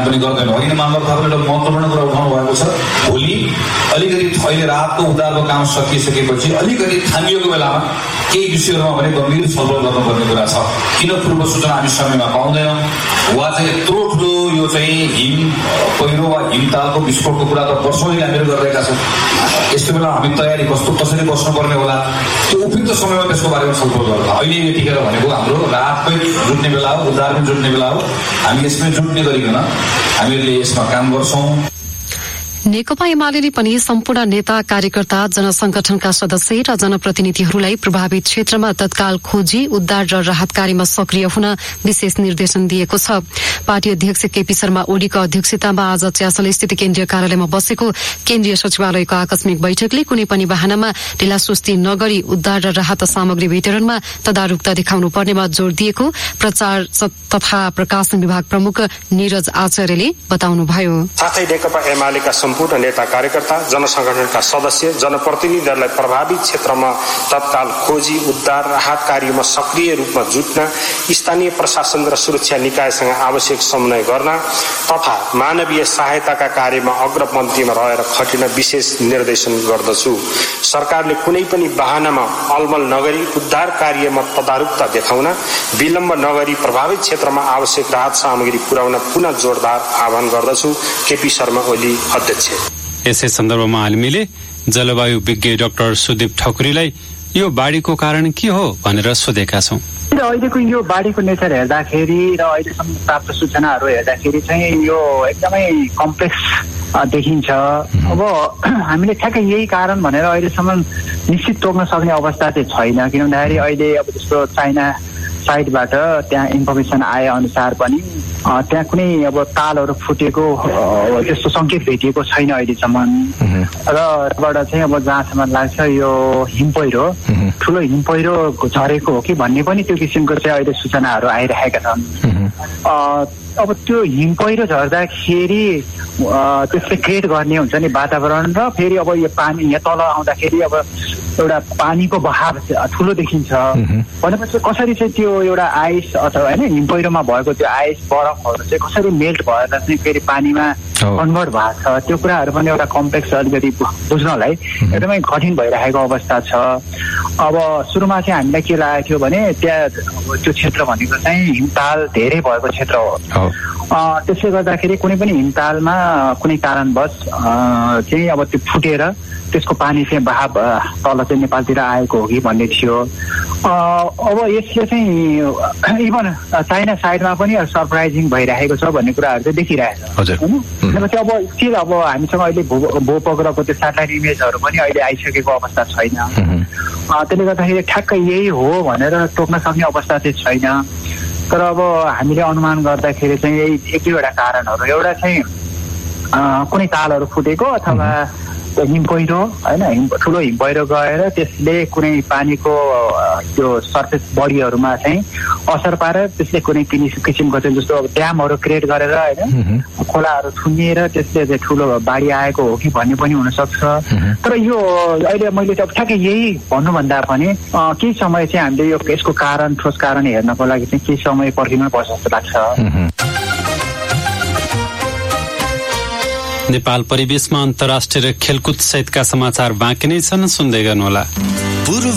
पनि गर्दैन होइन। मानव थापाले एउटा महत्त्वपूर्ण कुरा उठाउनु भएको छ। भोलि अलिकति अहिले रातको उद्धारको काम सकिसकेपछि अलिकति थामिएको बेलामा केही विषयहरूमा भने गम्भीर छलफल गर्नुपर्ने कुरा छ। किन पूर्व सूचना हामी समयमा पाउँदैनौँ, वा चाहिँ यत्रो ठुलो यो चाहिँ हिम पहिरो वा हिमतालको विस्फोटको कुरा त वर्षौँदेखि हामीहरू गरिरहेका छौँ। यस्तो बेला हामी तयारी कसरी बस्नुपर्ने होला, त्यो उपयुक्त समयमा त्यसको बारेमा छलफल गर्छ। अहिले यतिखेर भनेको हाम्रो रातमै जुट्ने बेला हो, उद्धारमै जुट्ने बेला हो। हामी यसमै जुट्ने गरिकन हामीहरूले यसमा काम गर्छौँ। नेकपा एमाले पनि सम्पूर्ण नेता कार्यकर्ता जनसंगठनका सदस्य र जनप्रतिनिधिहरूलाई प्रभावित क्षेत्रमा तत्काल खोजी उद्धार र राहत कार्यमा सक्रिय हुन विशेष निर्देशन दिएको छ। पार्टी अध्यक्ष केपी शर्मा ओलीको अध्यक्षतामा आज च्यासल स्थित केन्द्रीय कार्यालयमा बसेको केन्द्रीय सचिवालयको आकस्मिक बैठकले कुनै पनि बहानामा ढिलासुस्ती नगरी उद्धार र राहत सामग्री वितरणमा तदारुकता देखाउनु पर्नेमा जोड़ दिएको प्रचार तथा प्रकाशन विभाग प्रमुख नीरज आचार्यले बताउनुभयो। साथै नेकपा एमालेका सम्पूर्ण नेता कार्यकर्ता जनसंगठनका सदस्य जनप्रतिनिधिहरूलाई प्रभावित क्षेत्रमा तत्काल खोजी उद्धार राहत कार्यमा सक्रिय रूपमा जुट्न, स्थानीय प्रशासन र सुरक्षा निकायसँग आवश्यक समन्वय गर्न तथा मानवीय सहायताका कार्यमा अग्रपन्थीमा रहेर खटिन विशेष निर्देशन गर्दछु। सरकारले कुनै पनि बहानामा अलमल नगरी उद्धार कार्यमा तदारुकता देखाउन, विलम्ब नगरी प्रभावित क्षेत्रमा आवश्यक राहत सामग्री पुर्याउन पुनः जोरदार आह्वान गर्दछु। केपी शर्मा ओली अध्यक्ष। यसै सन्दर्भमा हामीले जलवायु विज्ञ डाक्टर सुदीप ठकुरीलाई यो बाढीको कारण के हो भनेर सोधेका छौं। अहिलेको यो बाढीको नेचर हेर्दाखेरि र अहिलेसम्म प्राप्त सूचनाहरू हेर्दाखेरि चाहिँ यो एकदमै कम्प्लेक्स देखिन्छ। अब हामीले ठ्याक्कै यही कारण भनेर अहिलेसम्म निश्चित तोक्न सक्ने अवस्था चाहिँ छैन। किन भन्दाखेरि अहिले अब जस्तो चाइना साइडबाट त्यहाँ इन्फर्मेसन आए अनुसार पनि त्यहाँ कुनै अब तालहरू फुटेको त्यस्तो सङ्केत भेटिएको छैन अहिलेसम्म। र बाट चाहिँ अब जहाँसम्म लाग्छ यो हिमपहिरो ठुलो हिमपहिरो झरेको हो कि भन्ने पनि त्यो किसिमको चाहिँ अहिले सूचनाहरू आइरहेका छन्। अब त्यो हिमपहिरो झर्दाखेरि त्यसले क्रिएट गर्ने हुन्छ नि वातावरण, र फेरि अब यो पानी यहाँ तल आउँदाखेरि अब एउटा पानीको बहाव ठुलो देखिन्छ भनेपछि कसरी चाहिँ त्यो एउटा आइस अथवा होइन हिमपहिरोमा भएको त्यो आइस बरफहरू चाहिँ कसरी मेल्ट भएर चाहिँ फेरि पानीमा कन्भर्ट भएको छ, त्यो कुराहरू पनि एउटा कम्प्लेक्स अलिकति बुझ्नलाई एकदमै कठिन भइरहेको अवस्था छ। अब सुरुमा चाहिँ हामीलाई के लागेको थियो भने त्यहाँ त्यो क्षेत्र भनेको चाहिँ हिमताल धेरै भएको क्षेत्र हो। त्यसले गर्दाखेरि कुनै पनि हिमतालमा कुनै कारणवश चाहिँ अब त्यो फुटेर त्यसको पानी चाहिँ बहाव तल चाहिँ नेपालतिर आएको हो कि भन्ने थियो। अब यसले चाहिँ इभन चाइना साइडमा पनि सरप्राइजिङ भइरहेको छ भन्ने कुराहरू चाहिँ देखिरहेको छ होइन। भनेपछि अब स्टिल अब हामीसँग अहिले भूपक्रको त्यो सेटेलाइट इमेजहरू पनि अहिले आइसकेको अवस्था छैन। त्यसले गर्दाखेरि ठ्याक्कै यही हो भनेर तोक्न सक्ने अवस्था चाहिँ छैन। तर अब हामीले अनुमान गर्दाखेरि चाहिँ यही एक दुईवटा कारणहरू, एउटा चाहिँ कुनै तालहरू फुटेको अथवा हिमपहिरो होइन, ठुलो हिमपहिरो गएर त्यसले कुनै पानीको त्यो सर्फेस बडीहरूमा चाहिँ असर पारेर त्यसले कुनै किसिमको चाहिँ जस्तो अब ड्यामहरू क्रिएट गरेर होइन खोलाहरू थुनिएर त्यसले चाहिँ ठुलो बाढी आएको हो कि भन्ने पनि हुनसक्छ। तर यो अहिले मैले चाहिँ ठ्याक्कै यही भन्नुभन्दा पनि केही समय चाहिँ हामीले यो यसको कारण ठोस कारण हेर्नको लागि चाहिँ केही समय पर्खिनु पर्छ जस्तो लाग्छ। नेपाल परिवेशमा अन्तर्राष्ट्रिय खेलकुद सहितका समाचार बाँकी नै छन्, सुन्दै गर्नुहोला।